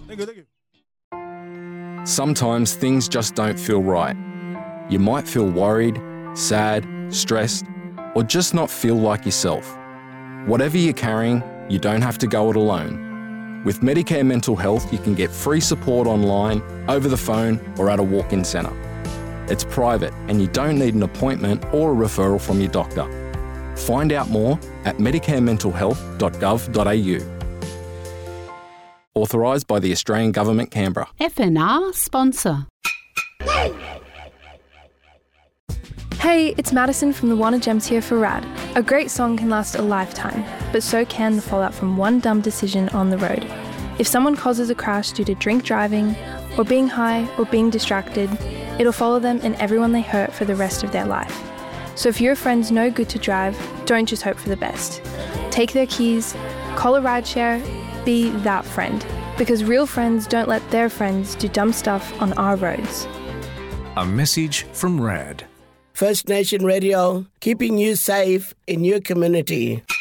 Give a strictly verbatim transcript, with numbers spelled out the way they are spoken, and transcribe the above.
Thank you, thank you. Sometimes things just don't feel right. You might feel worried, sad, stressed, or just not feel like yourself. Whatever you're carrying, you don't have to go it alone. With Medicare Mental Health, you can get free support online, over the phone, or at a walk-in centre. It's private and you don't need an appointment or a referral from your doctor. Find out more at medicare mental health dot gov dot a u. Authorised by the Australian Government, Canberra. F N R sponsor. Hey, it's Madison from the Wanna Gems here for Rad. A great song can last a lifetime, but so can the fallout from one dumb decision on the road. If someone causes a crash due to drink driving, or being high, or being distracted, it'll follow them and everyone they hurt for the rest of their life. So if your friend's no good to drive, don't just hope for the best. Take their keys, call a rideshare, be that friend. Because real friends don't let their friends do dumb stuff on our roads. A message from RAD. First Nation Radio, keeping you safe in your community.